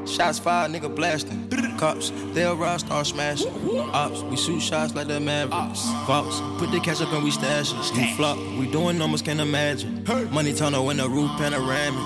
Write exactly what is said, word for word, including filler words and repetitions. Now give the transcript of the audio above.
Shots fired, nigga blasting. Cops, they'll ride, start smashing. Ops, we shoot shots like the Mavericks. Fox, put the cash up and we stash it. We flop, we doing numbers, can't imagine. Money tunnel in the roof panoramic.